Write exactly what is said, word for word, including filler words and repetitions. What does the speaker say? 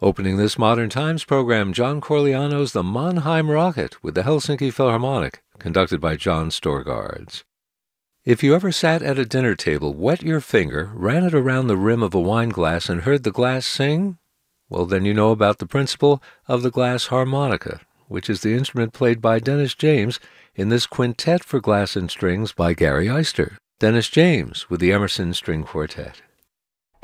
Opening this Modern Times program, John Corigliano's The Mannheim Rocket with the Helsinki Philharmonic, conducted by John Storgards. If you ever sat at a dinner table, wet your finger, ran it around the rim of a wine glass, and heard the glass sing, well, then you know about the principle of the glass harmonica, which is the instrument played by Dennis James in this Quintet for Glass and Strings by Gary Eister. Dennis James with the Emerson String Quartet.